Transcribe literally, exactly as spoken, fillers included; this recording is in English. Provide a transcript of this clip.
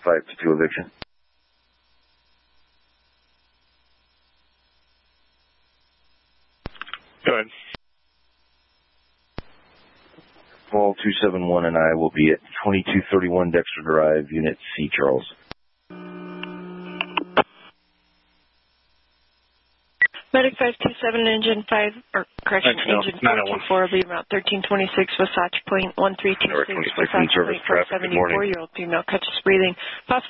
five to two eviction. Go ahead. Call two seven one and I will be at twenty-two thirty-one Dexter Drive, Unit C, Charles. Medic five two seven, engine five, or correction, no, engine four two four will be around thirteen twenty-six, Wasatch Point one three two six, Wasatch Point four seventy-four, year-old female, catches breathing. Possible